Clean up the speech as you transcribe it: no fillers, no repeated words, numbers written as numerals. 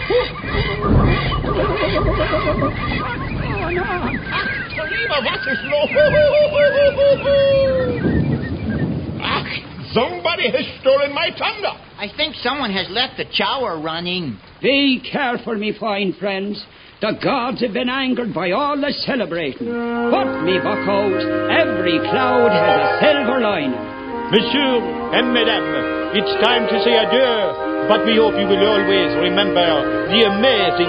Was ist los? Ach, somebody has stolen my thunder. I think someone has left the chower running. Be careful, me fine friends. The gods have been angered by all the celebration. But, me buckos, every cloud has a silver lining. Monsieur and Madame, it's time to say adieu, but we hope you will always remember the amazing